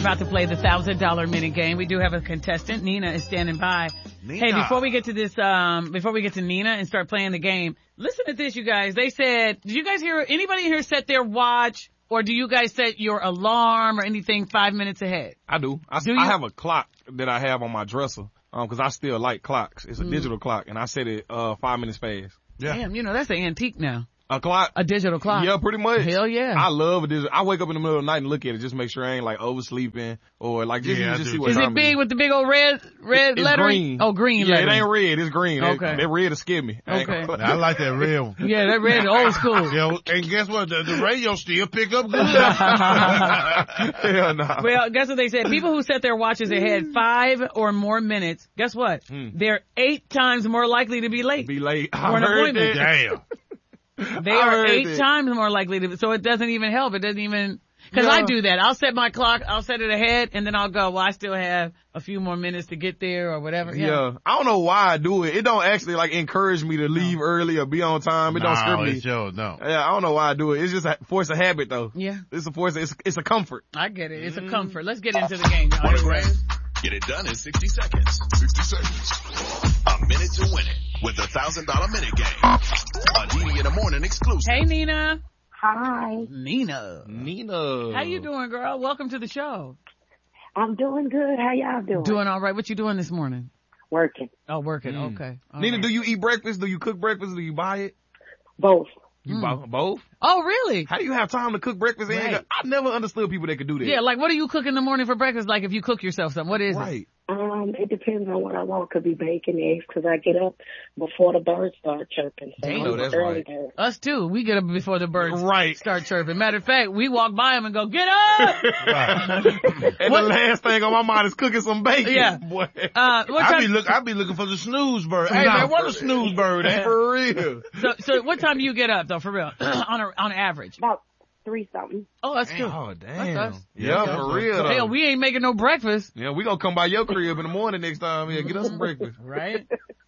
about to play the $1,000 minute game. We do have a contestant. Nina is standing by. Nina. Hey, before we get to this, before we get to Nina and start playing the game, listen to this, you guys. They said, did you guys hear, anybody here set their watch, or do you guys set your alarm or anything 5 minutes ahead? I do. I have a clock that I have on my dresser, cause I still like clocks. It's a digital clock, and I set it, 5 minutes fast. Yeah. Damn, you know, that's an antique now. A clock? A digital clock. Yeah, pretty much. Hell yeah. I love a digital. I wake up in the middle of the night and look at it just make sure I ain't like oversleeping or like just see what Is time it big with the big old red it's lettering? Green. Oh, green Yeah, lettering. it ain't red. It's green. Okay. That red will scare me. Okay. I like that red one. Yeah, that red is old school. Yeah, and guess what? The radio still pick up good. Hell no. Well, guess what they said? People who set their watches ahead 5 or more minutes, guess what? They're 8 times more likely to be late. Be late. For an I heard appointment. that. Damn. They are heard 8 it. times more likely to, so it doesn't even help. It doesn't even, cause Yeah. I do that. I'll set my clock, I'll set it ahead, and then I'll go, well, I still have a few more minutes to get there or whatever. Yeah. I don't know why I do it. It don't actually like encourage me to leave early or be on time. It don't script me. No. Yeah, I don't know why I do it. It's just a force of habit though. Yeah. It's a force. It's a comfort. I get it. It's a comfort. Let's get into the game, y'all. You ready? Get it done in 60 seconds. 60 seconds. A minute to win it with the $1,000 minute game. A DD in the morning exclusive. Hey, Nina. Hi. Nina. How you doing, girl? Welcome to the show. I'm doing good. How y'all doing? Doing all right. What you doing this morning? Working. Oh, working. Okay. All Nina, right. do you eat breakfast? Do you cook breakfast? Do you buy it? Both. You buy both? Oh, really? How do you have time to cook breakfast? Right. I never understood people that could do that. Yeah, like what do you cook in the morning for breakfast? Like if you cook yourself something, what is it? Right. It depends on what I want. Could be bacon, eggs, because I get up before the birds start chirping. So Damn. I'm That's early right. bird. Us too. We get up before the birds Right. start chirping. Matter of fact, we walk by them and go, get up! And the last thing on my mind is cooking some bacon. Yeah. Boy. What I time, be looking for the snooze bird. Hey man, what a snooze bird at? For real. so what time do you get up though, for real? on average? About 3-something. Oh, that's good. Oh, damn. That's us. Yeah, for real. though. Hell, we ain't making no breakfast. Yeah, we gonna come by your crib in the morning next time. Yeah, get us some breakfast. Right?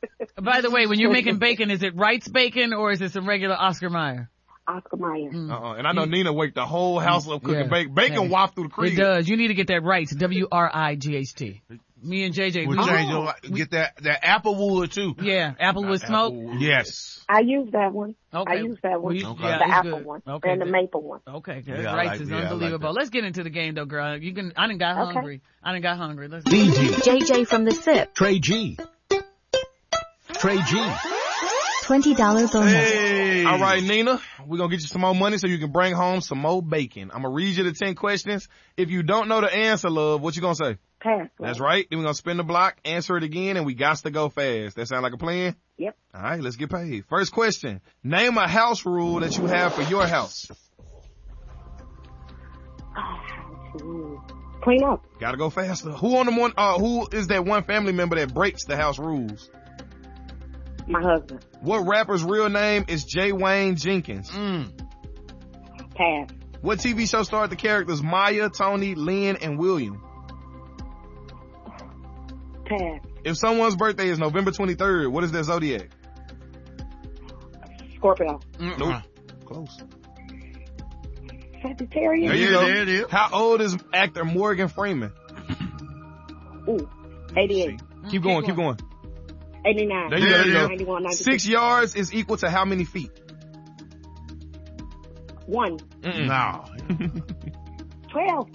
By the way, when you're making bacon, is it Wright's bacon or is it some regular Oscar Mayer? Oscar Mayer. And I know Nina waked the whole house up cooking Yeah. bacon. Bacon waft through the crib. It does. You need to get that Wright's. WRIGHT. Me and JJ. We change your, get that applewood too. Yeah, Applewood smoke. Yes. I use that one. Okay. I use that one. Well, The yeah, it's apple good. one. Okay, And the good. maple one. Okay, good. Yeah, I Wright's like- is yeah, I like unbelievable. that. Let's get into the game though, girl. I done got Okay. hungry. Let's JJ from the SIP. Trey G. $20 bonus. Hey. All right, Nina, we're gonna get you some more money so you can bring home some more bacon. I'm gonna read you the 10 questions. If you don't know the answer, love, what you gonna say? Pass. That's right. Then we're gonna spin the block, answer it again, and we got to go fast. That sound like a plan? Yep. All right, let's get paid. First question. Name a house rule that you have for your house. Clean up. Gotta go faster. Who is that one family member that breaks the house rules? My husband. What rapper's real name is J. Wayne Jenkins? Pass. What TV show starred the characters Maya, Tony, Lynn, and William? Pass. If someone's birthday is November 23rd, what is their zodiac? Scorpio. Nope. Close. Sagittarius. There you Yeah, go. there it is. How old is actor Morgan Freeman? Ooh. 88. Keep going. 89. There you go. 91, 96. 6 yards is equal to how many feet? 1. No. 12.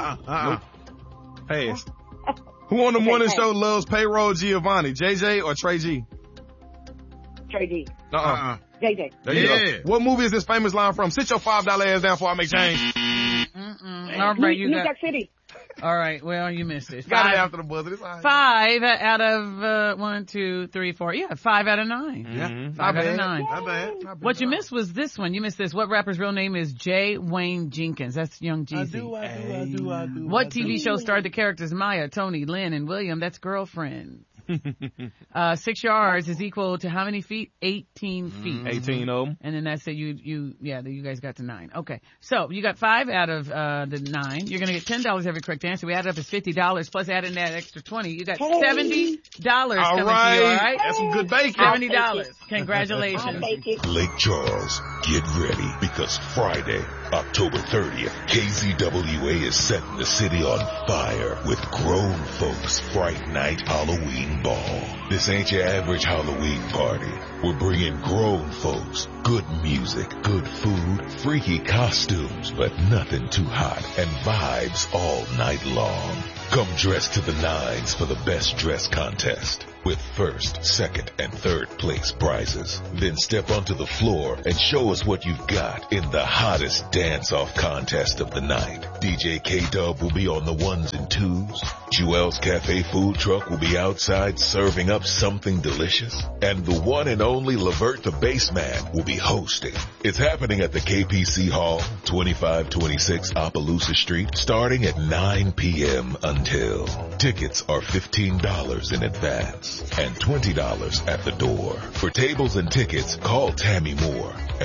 Pass. Who on the morning pass. show loves payroll Giovanni? JJ or Trey G? Trey D. JJ. There you Yeah. go. What movie is this famous line from? Sit your $5 ass down before I make change. All right, you New got. Jack City. All right, well, you missed it. Got it after the buzzer. It's all right. 5 out of 1, 2, 3, 4. Yeah, 5 out of 9. Yeah. 5 out of 9. Not bad. What you missed was this one. You missed this. What rapper's real name is J. Wayne Jenkins? That's Young Jeezy. I do. What TV show starred the characters Maya, Tony, Lynn, and William? That's Girlfriend. 6 yards is equal to how many feet? 18 feet. 18 of them. And then that's it. You guys got to 9. Okay. So you got 5 out of, the 9. You're going to get $10 every correct answer. We add it up as $50 plus add in that extra 20. You got $70 All coming to you, all right. right? That's some good bacon. $70. I'll Congratulations. take it. Lake Charles, get ready because Friday October 30th, KZWA is setting the city on fire with Grown Folks Fright Night Halloween Ball. This ain't your average Halloween party. We're bringing grown folks, good music, good food, freaky costumes, but nothing too hot, and vibes all night long. Come dressed to the nines for the best dress contest with first, second, and third place prizes. Then step onto the floor and show us what you've got in the hottest dance-off contest of the night. DJ K-Dub will be on the ones and twos. Jewel's Cafe food truck will be outside serving up something delicious. And the one and only Levert the Bassman will be hosting. It's happening at the KPC Hall, 2526 Opelousas Street, starting at 9 p.m. until. Tickets are $15 in advance and $20 at the door. For tables and tickets, call Tammy Moore at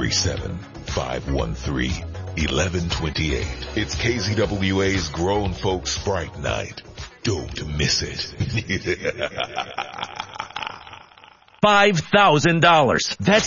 337-513-1128. It's KZWA's Grown Folks Fright Night. Don't miss it. $5,000. That's